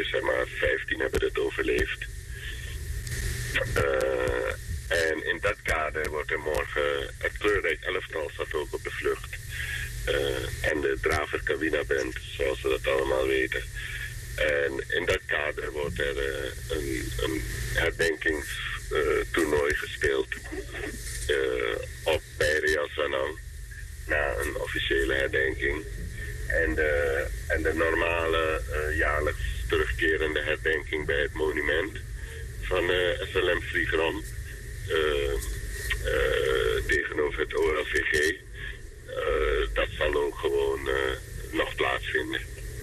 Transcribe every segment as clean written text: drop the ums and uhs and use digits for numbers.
zeg maar 15 hebben het overleefd. En in dat kader wordt er morgen het kleurrijk elftal staat ook op de vlucht. En de Draver Kawina Band, zoals we dat allemaal weten. En in dat kader wordt er een herdenkingstoernooi gespeeld bij Real Sanang. Na een officiële herdenking. En de normale jaarlijks terugkerende herdenking bij het monument van SLM Vliegram tegenover het OLVG. Dat zal ook gewoon nog plaatsvinden.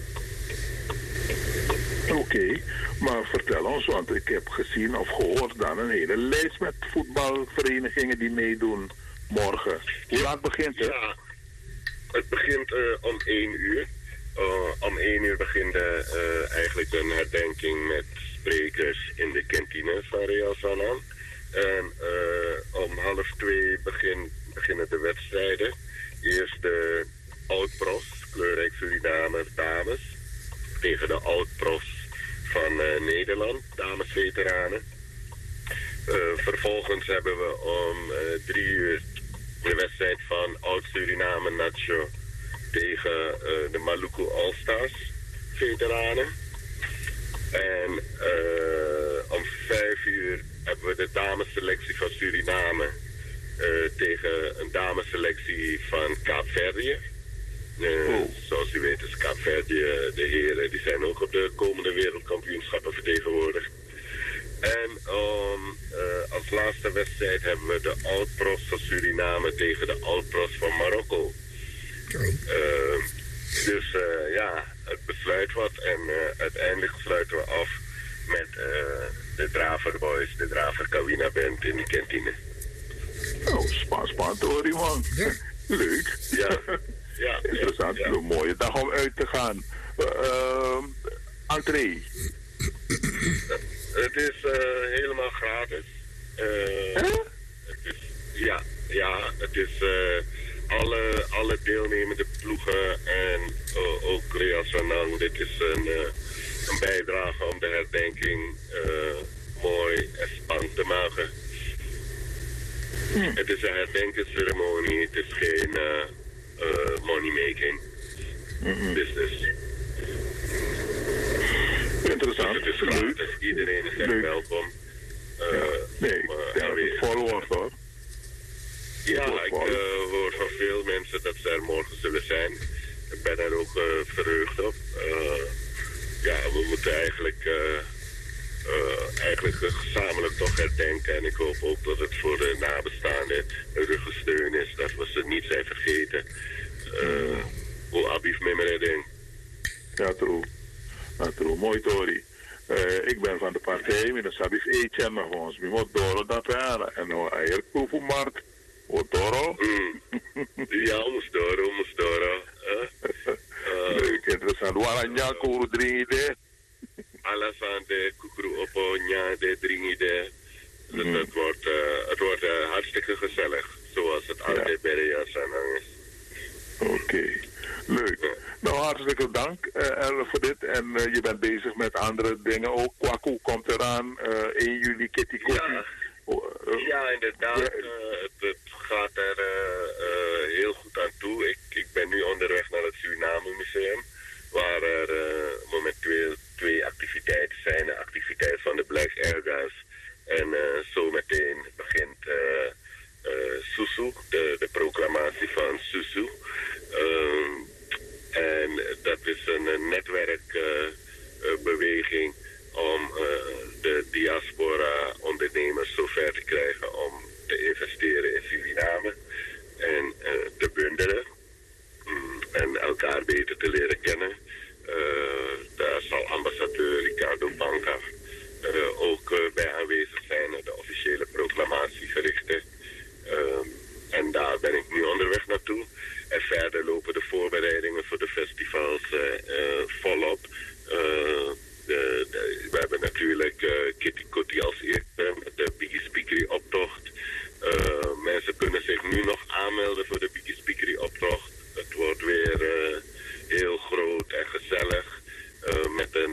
Oké, maar vertel ons, want ik heb gezien of gehoord dan een hele lijst met voetbalverenigingen die meedoen morgen. Hoe laat begint het? Ja, het begint om 1 uur. Om 1 uur begint eigenlijk een herdenking met sprekers in de kantine van Real Sanang. En om 1:30 beginnen de wedstrijden. Eerst de oud-profs, kleurrijk Suriname dames, tegen de oud-profs van Nederland, damesveteranen. Vervolgens hebben we om 3 uur de wedstrijd van oud-Suriname Nacho tegen de Maluku All-Stars veteranen. En om 5 uur hebben we de damesselectie van Suriname tegen een damesselectie van Kaapverdië. Zoals u weet is Kaapverdië, de heren, die zijn ook op de komende wereldkampioenschappen vertegenwoordigd. En als laatste wedstrijd hebben we de oud-profs van Suriname tegen de oud-profs van Marokko. Dus het besluit wat en uiteindelijk sluiten we af met de Draver Boys, de Draver Kawina Band in de kantine. Oh, spannend hoor, man. Ja. Leuk. Ja. Ja, interessant. ja. Een mooie dag om uit te gaan. Entree. Het is helemaal gratis. Het is, het is alle deelnemende ploegen en ook Real Sanang. Dit is een bijdrage om de herdenking mooi en spannend te maken. Het is een herdenkingsceremonie, het is geen money-making business. Interessant. Dus het is gratis, iedereen is echt welkom. Ik denk dat het vol wordt hoor. Ja, ik hoor van veel mensen dat ze er morgen zullen zijn. Ik ben er ook verheugd op. We moeten eigenlijk gezamenlijk toch herdenken. En ik hoop ook dat het voor de nabestaanden een ruggensteun is. Dat we ze niet zijn vergeten. Hoe abief met mijn redding. Ja, true. Mooi, Tori. Ik ben van de partij, met een sabif eetje nog ons. We moeten door dat jaren. En nou, eigenlijk proeven markt. Wat door? Ja, moest door. Leuk, interessant. Waranja koer dringende. Alasante, kukru oponya, de dringende. Het wordt hartstikke gezellig. Zoals het altijd bij de Sanang is. Oké, leuk. Nou, hartstikke dank voor dit. En je bent bezig met andere dingen ook. Kwaku komt eraan, 1 juli Kitty Koffie. Ja, inderdaad. Het gaat er heel goed aan toe. Ik ben nu onderweg naar het Suriname Museum, waar er momenteel 2 activiteiten zijn. De activiteit van de Black Air Guys. En zometeen begint Susu, de proclamatie van Susu. En dat is een netwerkbeweging om de diaspora ondernemers zover te krijgen om te investeren in Suriname en te bundelen en elkaar beter te leren kennen. Daar zal ambassadeur Ricardo Banca ook bij aanwezig zijn, de officiële proclamatie verrichten. En daar ben ik nu onderweg naartoe. En verder lopen de voorbereidingen voor de festivals volop. We hebben natuurlijk Kitty Kotti als